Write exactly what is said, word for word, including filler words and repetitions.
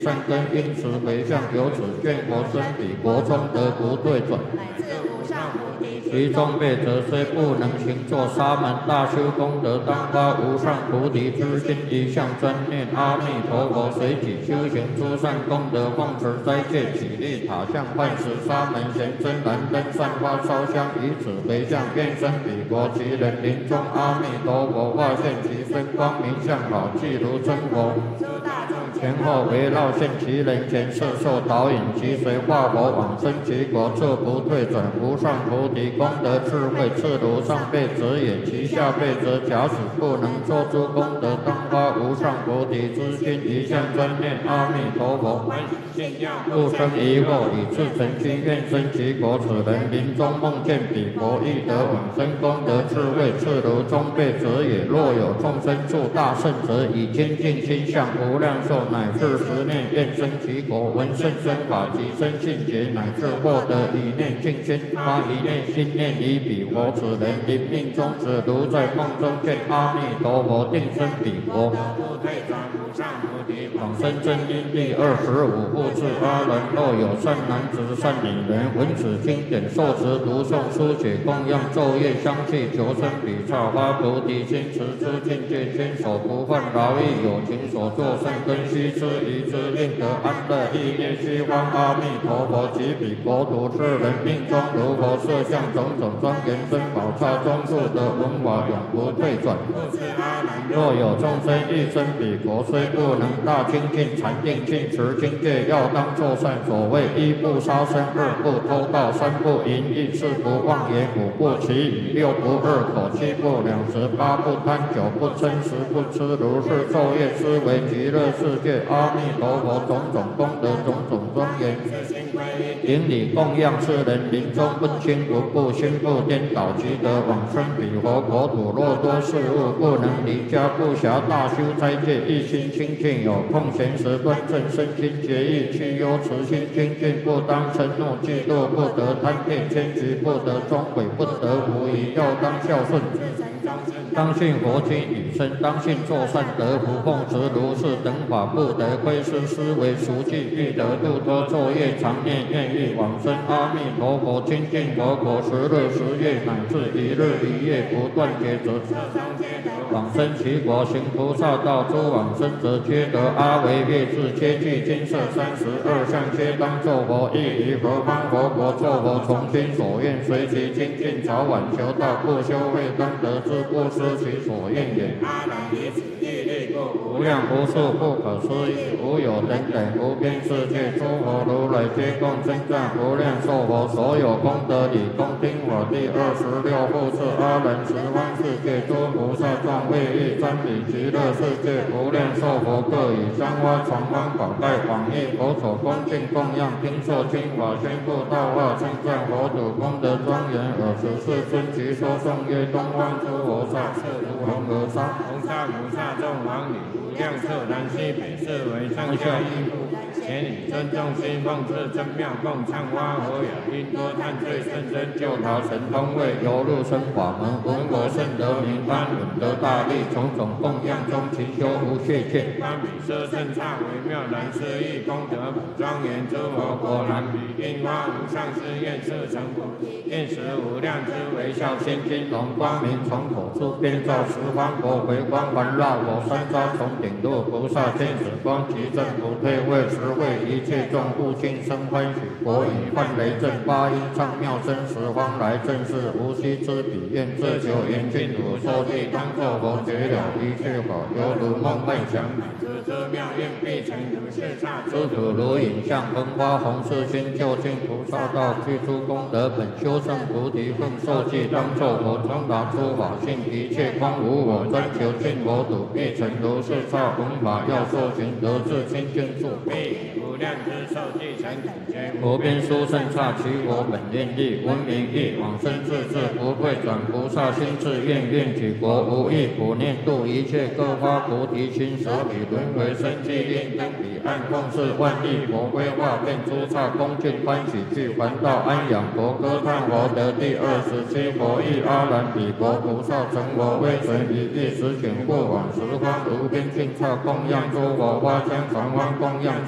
善根，因此回向，由此见佛身彼国中得不退转。其中辈者虽不能行作沙门大修功德，当发无上菩提之心，一向专念阿弥陀佛，随己修行诸善功德，奉持斋戒，起立塔像，幻使沙门贤真燃灯，散发烧香，以此回向，愿生彼国，其人临终阿弥陀佛化现其身，光明相好，即如真佛。前后围绕现其人前，摄受导引，其随化佛往生其国，彻不退转。无上菩提功德智慧，次如上辈者也，其下辈者假使不能作诸功德，当发无上菩提之心，一向专念阿弥陀佛。不生疑惑，以至诚心愿生其国。此人临终梦见彼国，亦得往生功德智慧，次如中辈者也。若有众生住大圣者，以清净心向无量寿乃至十念愿生其国，闻甚深法及生信解，乃至获得一念净心，发一念心念以彼国。此人临命终时，如在梦中见阿弥陀佛，定生彼国。往生真因第二十五部至阿人，若有善男子善女人，闻此经典，受持读诵书写供养昼夜相继，求生彼刹发菩提心，持之境界，坚守不犯劳役，有情所作善根须知，宜之令得安乐，意念虚方阿弥陀佛及彼国土之人，命中如佛设相种种庄严珍宝刹中入得文法，永不退转。若有众生欲生彼国，虽不能大精进禅定尽持经戒，要当作善。所谓一不杀生，二不偷盗，三不淫逸，四不妄言，五不绮语，六不二口，七不两舌，八不贪酒，不嗔食，不吃如是昼夜思维极乐世界阿弥陀佛种种功德，种种庄严。顶礼供养世人，临终不轻不怖，心不颠倒，即得往生彼佛国土。若多事物不能离家，不暇大修斋戒，一心清净，有空闲时端正身心节义，去忧慈心精进，不当嗔怒嫉妒，不得贪恋迁居，不得终毁，不得无疑，要当孝顺。当信佛经语声，当信作善得福，奉持如是等法，不得窥视思维熟记，欲得度脱昼夜常念，愿欲往生阿弥陀佛清净佛国，十日十夜乃至一日一夜不断劫者，往生其国。行菩萨道诸往生者，皆得阿惟越致，皆具金色三十二相，皆当作佛，亦于何方佛国作佛，从心所愿，随其精进，早晚求道，不修慧当得之，不失其所愿也。无量无数不可思议，无有等等无边世界，诸佛如来皆共称赞无量寿佛，所有功德理恭听我第二十六部是阿人十方世界诸菩萨众为欲瞻礼极乐世界无量寿佛，各以香花传光宝盖广益佛所恭敬供养，听受经法，宣布道化，称赞佛土功德庄严。尔时世尊即说颂曰：东方诸佛刹，色如恒河沙，红沙母沙众王女，无量色南西北，是为上下一部。前以尊重心奉持真妙供，唱花和雅音多叹罪甚深，救逃神通位，游入生法门，闻我甚得名般，闻得大利，种种供养中，勤修无懈怠。般比舍甚刹微妙难思议，功德普庄严，诸佛果然比樱花无上誓愿设成佛，愿使无量之微笑千金龙，光明从口出，遍照十方国，回光环绕我三匝，从顶入菩萨天使光，其正不退位，实会一切众护尽生欢喜。国语梵雷震，八音唱妙声，十方来正是无息之彼，愿自求严净土受地，当作佛觉了一切法，犹如梦幻想，乃至这妙愿必成如是刹。诸土如影像，风花红世心，究竟菩萨道，具诸功德本，修圣菩提分，受记当作佛，通达诸法性，一切光无我，专求净佛土，必成如是刹。弘法要受行，得至清净处，必无量之受记成苦觉。无边殊胜刹，其我本愿力，闻名义，往生至智，不退转。菩萨心志愿，愿举国无异，普念度一切，各发菩提心，舍彼轮回生机令，登彼岸，奉事万亿佛规划，遍诸刹恭敬欢喜，去还道安养佛，歌叹佛得第二十七佛亦阿难彼国菩萨成佛，威神一意，实显过往十方无边尽刹供养诸佛，花香传光供养。